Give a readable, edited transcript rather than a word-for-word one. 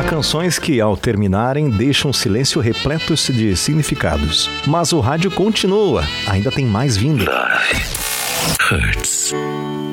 Canções que, ao terminarem, deixam um silêncio repleto de significados. Mas o rádio continua, ainda tem mais vindo. Love hurts.